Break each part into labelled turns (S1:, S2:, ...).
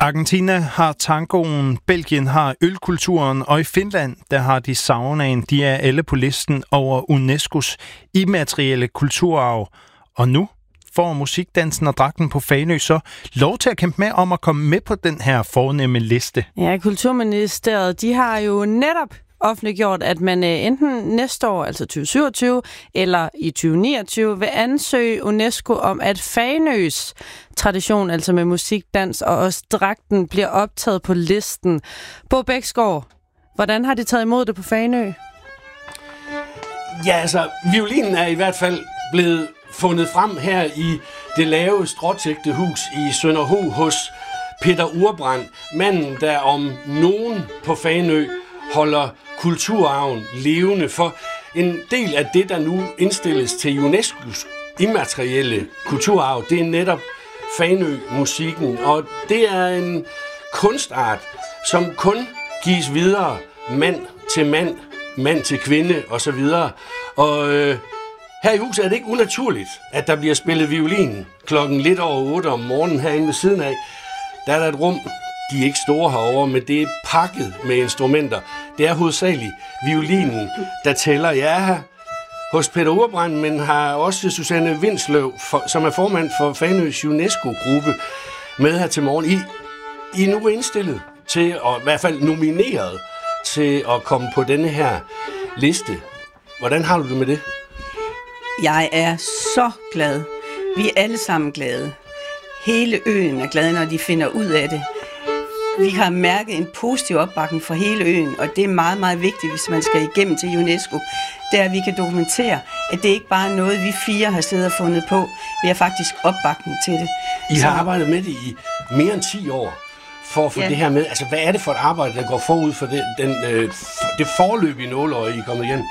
S1: Argentina har tangoen, Belgien har ølkulturen, og i Finland, der har de saunaen. De er alle på listen over UNESCO's immaterielle kulturarv. Og nu får musikdansen og dragten på Fanø så lov til at kæmpe med om at komme med på den her fornemme liste.
S2: Ja, Kulturministeriet, de har jo netop offentliggjort, at man enten næste år, altså 2027, eller i 2029, vil ansøge UNESCO om, at Fanøs tradition, altså med musik, dans og også dragten, bliver optaget på listen. Bo Bæksgaard, hvordan har de taget imod det på Fanø?
S3: Ja, altså, violinen er i hvert fald blevet fundet frem her i det lave stråtægte hus i Sønderho hos Peter Urbrand, manden, der om nogen på Fanø holder kulturarven levende, for en del af det, der nu indstilles til UNESCO's immaterielle kulturarv, det er netop Fanø-musikken, og det er en kunstart, som kun gives videre mand til mand, mand til kvinde osv. Og her i huset er det ikke unaturligt, at der bliver spillet violin klokken lidt over 8 om morgenen herinde ved siden af. Der er der et rum. De er ikke store herovre, men det er pakket med instrumenter. Det er hovedsageligt violinen, der tæller. Jeg er her hos Peter Urbrand, men har også Susanne Vindsløv, som er formand for Fanøs UNESCO-gruppe, med her til morgen. I er nu indstillet til, og i hvert fald nomineret til at komme på denne her liste. Hvordan har du det med det?
S4: Jeg er så glad. Vi er alle sammen glade. Hele øen er glad, når de finder ud af det. Vi har mærket en positiv opbakning for hele øen, og det er meget, meget vigtigt, hvis man skal igennem til UNESCO. Det er, at vi kan dokumentere, at det ikke bare er noget, vi fire har siddet og fundet på. Vi har faktisk opbakning til det.
S3: I har arbejdet med det i mere end 10 år for at få det her med. Altså, hvad er det for et arbejde, der går forud for det forløbige nåleøje, I er kommet igen?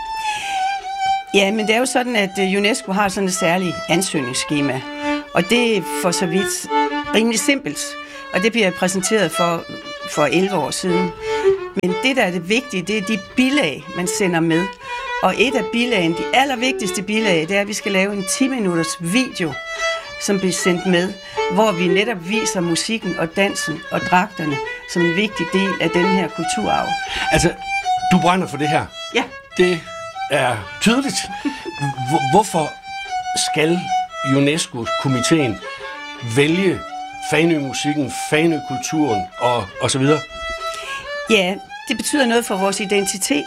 S4: Ja, men det er jo sådan, at UNESCO har sådan et særligt ansøgningsskema, og det er for så vidt rimelig simpelt. Og det bliver præsenteret for 11 år siden. Men det, der er det vigtige, det er de bilag, man sender med. Og et af bilagene, de allervigtigste bilag, det er, at vi skal lave en 10-minutters video, som bliver sendt med, hvor vi netop viser musikken og dansen og dragterne som en vigtig del af den her kulturarv.
S3: Altså, du brænder for det her?
S4: Ja.
S3: Det er tydeligt. Hvorfor skal UNESCO-komiteen vælge Fanø-musikken, Fanø-kulturen og så videre?
S4: Ja, det betyder noget for vores identitet.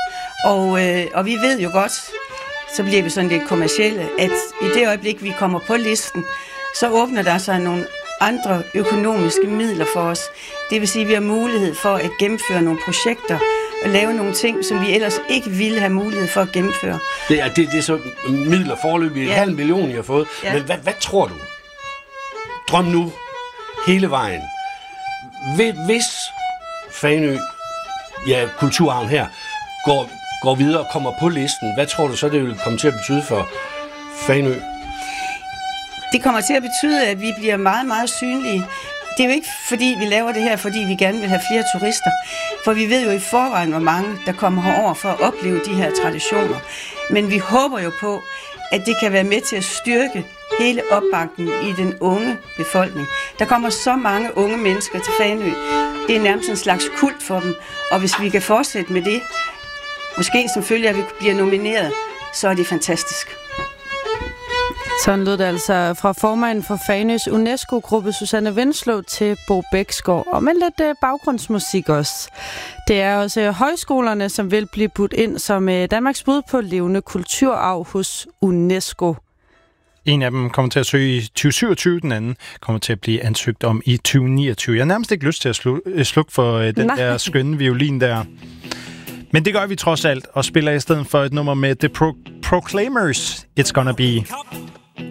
S4: Og vi ved jo godt, så bliver vi sådan lidt kommercielle, at i det øjeblik, vi kommer på listen, så åbner der sig nogle andre økonomiske midler for os. Det vil sige, at vi har mulighed for at gennemføre nogle projekter og lave nogle ting, som vi ellers ikke ville have mulighed for at gennemføre. Det
S3: er så midler foreløbig, 500.000 I har fået. Ja. Men hvad tror du? Drøm nu hele vejen. Hvis Fanø, kulturarven her, går videre og kommer på listen, hvad tror du så, det vil komme til at betyde for Fanø?
S4: Det kommer til at betyde, at vi bliver meget, meget synlige. Det er jo ikke, fordi vi laver det her, fordi vi gerne vil have flere turister. For vi ved jo i forvejen, hvor mange, der kommer herover for at opleve de her traditioner. Men vi håber jo på, at det kan være med til at styrke hele opbakningen i den unge befolkning. Der kommer så mange unge mennesker til Fanø. Det er nærmest en slags kult for dem. Og hvis vi kan fortsætte med det, måske som følge af, at vi bliver nomineret, så er det fantastisk.
S2: Sådan lød det altså fra formanden for Fanøs UNESCO-gruppe Susanne Vindsløv til Bo Bæksgaard. Og med lidt baggrundsmusik også. Det er også højskolerne, som vil blive budt ind som Danmarks bud på levende kulturarv hos UNESCO.
S1: En af dem kommer til at søge i 2027, den anden kommer til at blive ansøgt om i 2029. Jeg har nærmest ikke lyst til at slukke for den der skønne violin der. Men det gør vi trods alt, og spiller i stedet for et nummer med The Proclaimers, It's Gonna Be.